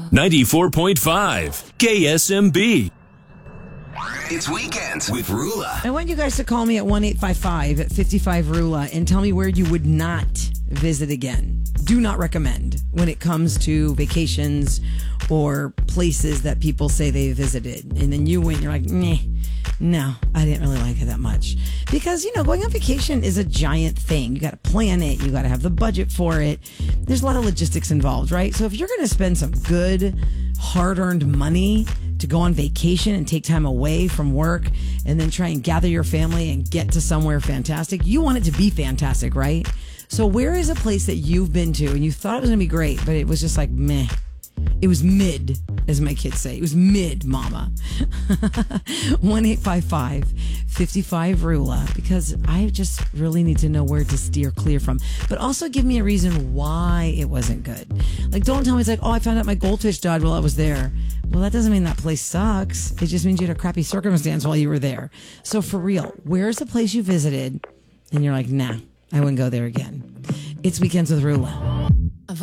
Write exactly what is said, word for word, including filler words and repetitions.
ninety-four point five K S M B. It's Weekends with Rula. I want you guys to call me at one eight five five five five Rula and tell me where you would not visit again. Do not recommend when it comes to vacations or places that people say they visited. And then you went, you're like, nah, no, I didn't really like it that much. Because, you know, going on vacation is a giant thing. You got to plan it. You got to have the budget for it. There's a lot of logistics involved, right? So if you're going to spend some good, hard-earned money to go on vacation and take time away from work and then try and gather your family and get to somewhere fantastic, you want it to be fantastic, right? So where is a place that you've been to and you thought it was going to be great, but it was just like meh? It was mid, as my kids say. It was mid, mama. one eight five five five five Rula, because I just really need to know where to steer clear from. But also give me a reason why it wasn't good. Like, don't tell me it's like, oh, I found out my goldfish died while I was there. Well, that doesn't mean that place sucks. It just means you had a crappy circumstance while you were there. So for real, where's the place you visited and you're like, nah, I wouldn't go there again? It's Weekends with Rula.